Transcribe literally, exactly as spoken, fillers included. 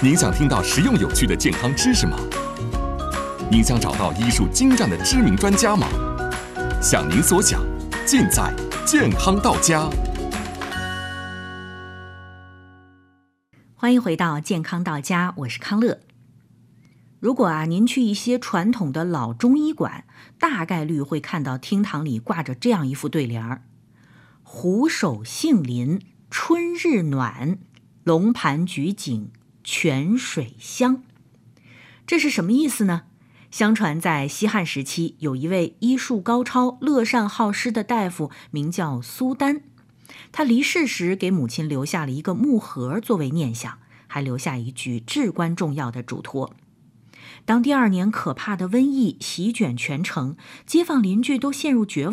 您想听到实用有趣的健康知识吗？您想找到医术精湛的知名专家吗？想您所想，尽在健康到家。 欢迎回到健康到家，我是康乐。如果啊，您去一些传统的老中医馆，大概率会看到厅堂里挂着这样一副对联儿：虎首杏林春日暖，龙盘举井泉水香。这是什么意思呢？相传在西汉时期，有一位医术高超、乐善好施的大夫，名叫苏丹。他离世时给母亲留下了一个木盒作为念想，还留下一句至关重要的嘱托。当第二年可怕的瘟疫席卷全城，街坊邻居都陷入绝望。